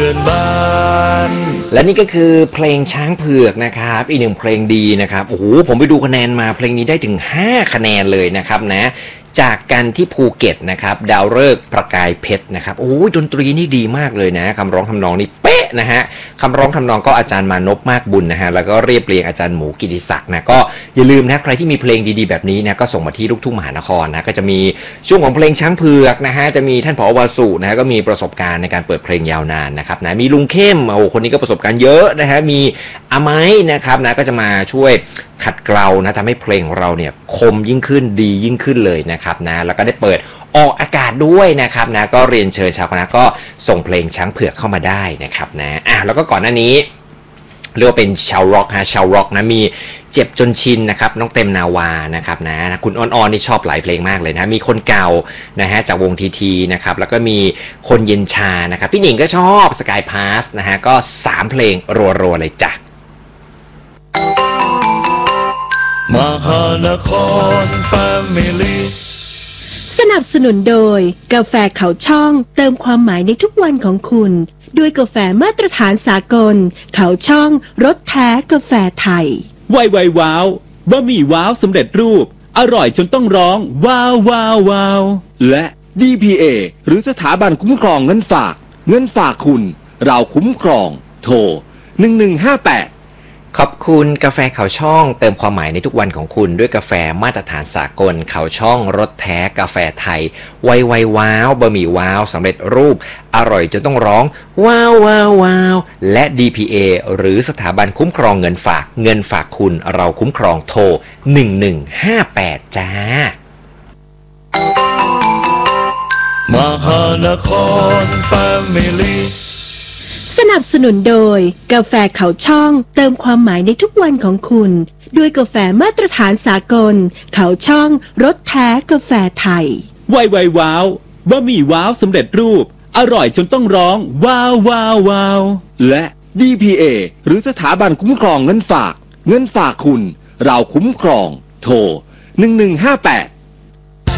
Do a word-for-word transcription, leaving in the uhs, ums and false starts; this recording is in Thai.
พื่อนบ้านและนี่ก็คือเพลงช้างเผือกนะครับอีกหนึ่งเพลงดีนะครับโอ้โหผมไปดูคะแนนมาเพลงนี้ได้ถึงห้าคะแนนเลยนะครับนะจากกันที่ภูเก็ตนะครับดาวฤกษ์ประกายเพชรนะครับโอ้ยดนตรีนี่ดีมากเลยนะคำร้องทำนองนี่เป๊ะนะฮะคำร้องทำนองก็อาจารย์มานพมากบุญนะฮะแล้วก็เรียบเรียงอาจารย์หมูกิติศักดิ์นะก็อย่าลืมนะใครที่มีเพลงดีๆแบบนี้นะก็ส่งมาที่ลูกทุ่งมหานครนะก็จะมีช่วงของเพลงช้างเผือกนะฮะจะมีท่านผอ.วสุนะฮะก็มีประสบการณ์ในการเปิดเพลงยาวนานนะครับนะมีลุงเข้มโอ้คนนี้ก็ประสบการณ์เยอะนะฮะมีอาไม้นะครับนะก็จะมาช่วยขัดเกลานะทำให้เพลงของเราเนี่ยคมยิ่งขึ้นดียิ่งขึ้นเลยนะครับนะแล้วก็ได้เปิดออกอากาศด้วยนะครับนะก็เรียนเชิญชาวคณะก็ส่งเพลงช้างเผือกเข้ามาได้นะครับนะอ่ะแล้วก็ก่อนหน้านี้เรียกว่าเป็นชาวร็อกฮะชาวร็อกนะมีเจ็บจนชินนะครับน้องเต็มนาวานะครับนะคุณอ้อนๆนี่ชอบหลายเพลงมากเลยนะมีคนเก่านะฮะจากวงทีทีนะครับแล้วก็มีคนเย็นชานะครับพี่หนิงก็ชอบสกายพาสนะฮะก็สามเพลงรัวๆเลยจ้ะมหานครแฟมิลี่สนับสนุนโดยกาแฟเขาช่องเติมความหมายในทุกวันของคุณด้วยกาแฟมาตรฐานสากลเขาช่องรสแท้กาแฟไทยไวไวว้าวบะหมี่ว้าวสำเร็จรูปอร่อยจนต้องร้องว้าวว้าวว้าวและ ดี พี เอ หรือสถาบันคุ้มครองเงินฝากเงินฝากคุณเราคุ้มครองโทรหนึ่งหนึ่งห้าแปดขอบคุณกาแฟเขาช่องเติมความหมายในทุกวันของคุณด้วยกาแฟมาตรฐานสากลเขาช่องรสแท้กาแฟไทยไวไวว้าวบะหมี่ว้าวสำเร็จรูปอร่อยจนต้องร้องว้าวว้าวว้าวและ ดี พี เอ หรือสถาบันคุ้มครองเงินฝากเงินฝากคุณเราคุ้มครองโทรหนึ่งหนึ่งห้าแปดจ้ามหานครแฟมิลี่สนับสนุนโดยกาแฟเขาช่องเติมความหมายในทุกวันของคุณด้วยกาแฟมาตรฐานสากลเขาช่องรสแท้กาแฟไทยไวไวว้าวบะหมี่ว้าวสำเร็จรูปอร่อยจนต้องร้องว้าวว้าวว้าวและ ดี พี เอ หรือสถาบันคุ้มครองเงินฝากเงินฝากคุณเราคุ้มครองโทรหนึ่งหนึ่งห้าแปด